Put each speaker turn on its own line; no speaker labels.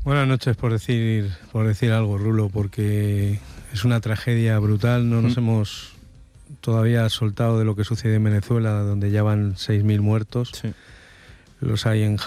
Buenas noches, por decir algo, Rulo, porque es una tragedia brutal. No nos hemos todavía soltado de lo que sucede en Venezuela, donde ya van 6.000 muertos.
Sí.
Los hay en